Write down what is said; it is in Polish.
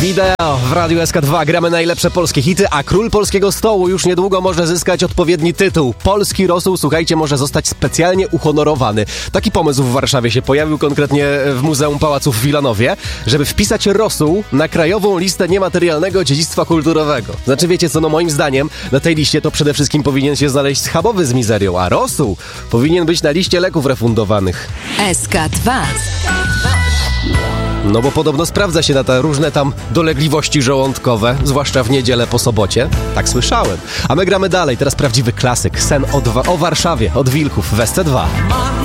Wideo w Radiu SK2. Gramy najlepsze polskie hity, a król polskiego stołu już niedługo może zyskać odpowiedni tytuł. Polski rosół, słuchajcie, może zostać specjalnie uhonorowany. Taki pomysł w Warszawie się pojawił, konkretnie w Muzeum Pałaców w Wilanowie, żeby wpisać rosół na krajową listę niematerialnego dziedzictwa kulturowego. Znaczy, wiecie co, no moim zdaniem na tej liście to przede wszystkim powinien się znaleźć schabowy z mizerią, a rosół powinien być na liście leków refundowanych. SK2. No bo podobno sprawdza się na te różne tam dolegliwości żołądkowe, zwłaszcza w niedzielę po sobocie. Tak słyszałem. A my gramy dalej. Teraz prawdziwy klasyk. Sen o Warszawie, od Wilków w SC2.